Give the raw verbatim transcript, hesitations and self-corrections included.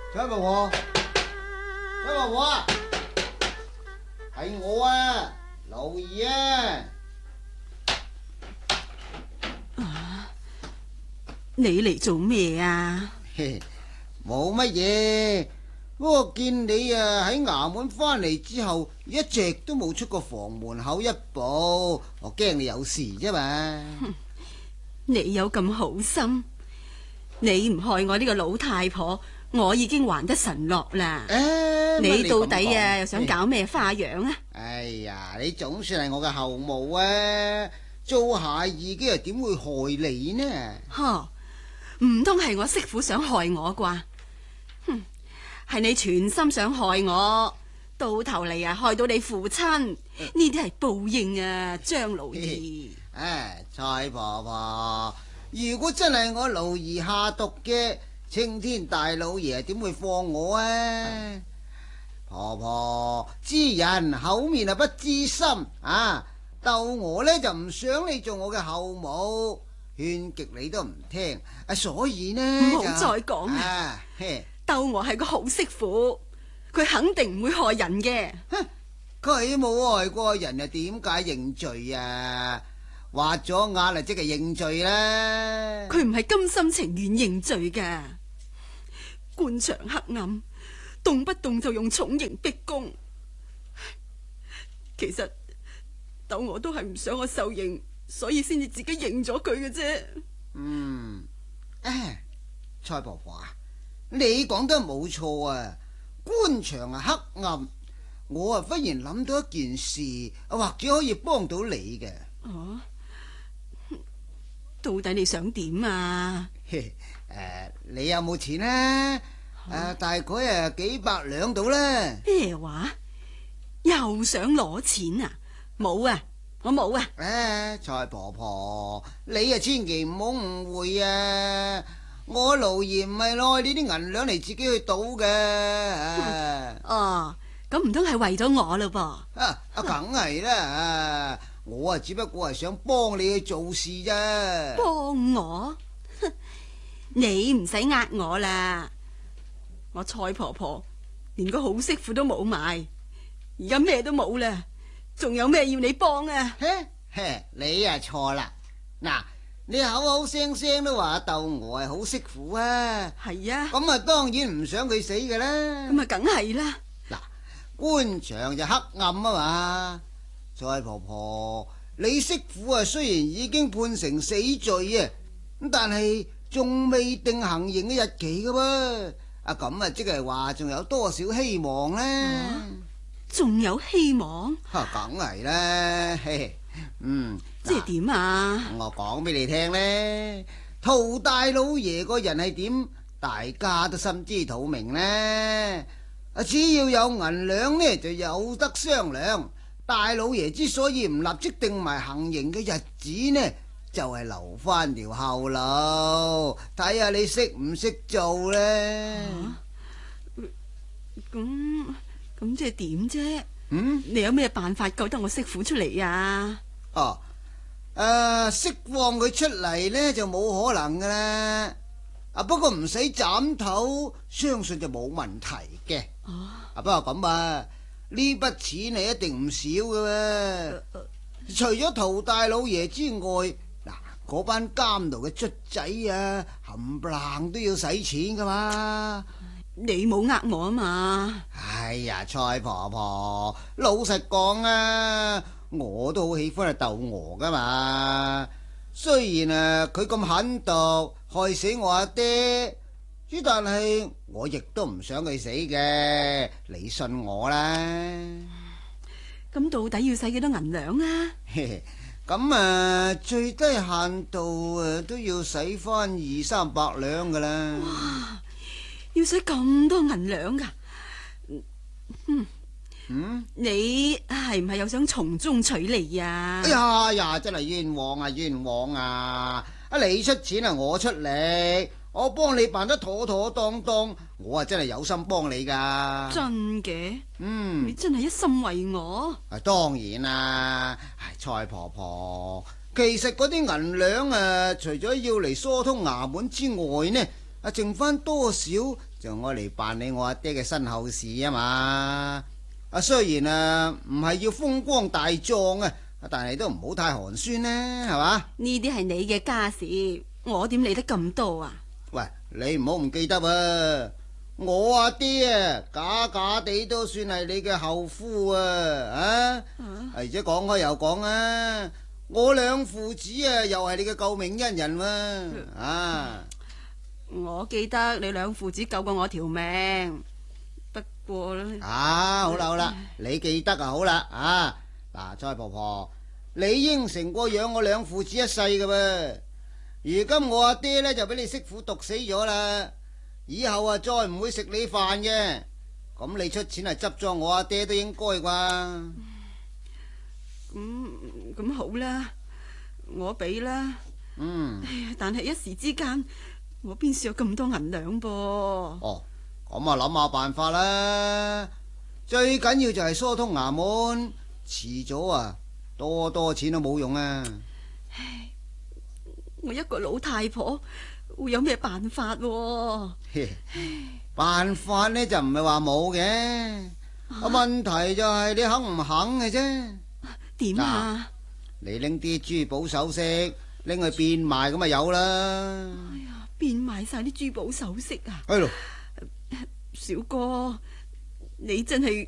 蔡婆婆，蔡婆婆啊，係我啊，老二啊。 啊，你嚟做咩啊？ 冇乜嘢，不過見你啊喺衙門翻嚟之後，一直都冇出過房門口一步，我驚你有事啫嘛。 你有咁好心，你唔害我呢個老太婆，我已經還得神落啦。 誒， 你到底啊你又想搞咩花樣啊？ 哎呀，你總算係我嘅後母啊，做下兒嘅又點會害你呢？ 呵，唔通係我媳婦想害我啩？哼，係你全心想害我，到頭嚟啊害到你父親，呢啲係報應啊，張老兒。 唉，蔡婆婆，如果真係我老兒下毒嘅，青天大老爺點會放我啊？婆婆知人口面啊不知心啊，鬥我呢就唔想你做我嘅後母，勸極你都唔聽啊，所以呢唔好就再講啦啊，嘿鬥我係個好媳婦，佢肯定唔會害人嘅。 哼，佢冇害過人啊，點解認罪啊？畫咗眼啊，即係認罪啦。 佢唔係甘心情願認罪噶，官場黑暗，動不動就用重刑逼供。其實鬥我都係唔想我受刑，所以先至自己認咗佢嘅啫。 嗯，唉，蔡婆婆啊，你講得冇錯啊，官場啊黑暗，我啊忽然諗到一件事，或者可以幫到你嘅。 哦，到底你想點啊？ 誒、呃，你有冇錢啊？誒、啊，大概啊幾百兩到啦。 咩話？又想攞錢啊？冇啊，我冇啊。 誒、啊，蔡婆婆，你啊千祈唔好誤會啊！我勞兒唔係攞呢啲銀兩嚟自己去賭嘅。啊、 哦，咁唔通係為咗我嘞噃？ 啊啊，梗係啦！啊，我啊只不過係想幫你去做事啫。 幫我？你唔使呃我啦！我蔡婆婆連個好媳婦都冇埋，而家咩都冇啦，仲有咩要你幫啊？ 嘿，嘿，你啊錯啦！嗱，你口口聲聲都話鬥我係好媳婦啊， 係啊， 咁啊當然唔想佢死㗎啦。 咁啊梗係啦。 嗱，官場就黑暗啊嘛，蔡婆婆，你媳婦啊雖然已經判成死罪啊，咁但係仲未定行刑嘅日期㗎噃。啊咁啊，即係話仲有多少希望呢？ 仲有希望？ 吓，梗係啦，嘿嘿，嗯， 即係點啊？ 我講俾你聽呢，陶大老爺個人係點，大家都心知肚明呢。啊，只要有銀兩呢，就有得商量。大老爺之所以唔立即定埋行刑嘅日子呢，就係留翻條後路，睇下你識唔識做呢？ 咁咁即係點啫？ 嗯， 你有咩辦法救得我媳婦出嚟啊？ 哦，誒，釋放佢出嚟呢，就冇可能噶啦。啊，不過唔使斬頭，相信就冇問題嘅。 哦， 啊，不過咁啊，呢筆錢係一定唔少噶喎。除咗陶大老爺之外，嗱，嗰班監牢嘅卒仔啊，冚唪唥都要使錢噶嘛。 你冇呃我啊嘛？ 哎呀，蔡婆婆，老實講啊，我都好喜歡係鬥鵝噶嘛。雖然啊，佢咁狠毒，害死我阿爹，之但係我亦都唔想佢死嘅。你信我啦。 咁到底要使幾多銀兩啊？ 咁啊，最低限度啊都要使翻二三百兩噶啦。 哇，要使咁多銀兩噶？嗯嗯， 你係唔係又想從中取利啊？ 哎呀呀，真係冤枉啊冤枉啊！啊，你出錢啊，我出力，我幫你辦得妥妥當當，我啊真係有心幫你噶。 真嘅？ 嗯， 你真係一心為我。 啊，當然啦，唉，蔡婆婆，其實嗰啲銀兩啊，除咗要嚟疏通衙門之外呢，啊，剩翻多少就我嚟辦理我阿爹嘅身後事啊嘛。啊，雖然啊唔係要風光大葬啊，但係都唔好太寒酸呢，係嘛？ 呢啲係你嘅家事，我點理得咁多啊？ 喂，你唔好唔記得啊！我阿爹啊，假假地都算係你嘅後夫啊！啊，而且講開又講啊，我兩父子啊，又係你嘅救命恩人喎！啊， 我記得你兩父子救過我條命，不過呢啊，好啦好啦，你記得啊，好啦啊，嗱，再婆婆，你應承過養我兩父子一世嘅噃。如今我阿爹呢，就俾你媳婦毒死咗啦，以後啊再唔會食你飯嘅，咁你出錢嚟執咗我阿爹都應該啩？ 咁咁好啦，我俾啦。 嗯， 哎呀，但係一時之間，我邊處有咁多銀兩噃？ 哦，咁啊諗下辦法啦。最緊要就係疏通衙門，遲早啊多多錢都冇用啊。 我一個老太婆會有咩辦法喎？ 辦法呢就唔係話冇嘅，啊問題就係你肯唔肯嘅啫。 點啊？ 你拎啲珠寶首飾拎去變賣咁咪有啦。 哎呀，變賣晒啲珠寶首飾啊！ 係咯， 小哥，你真係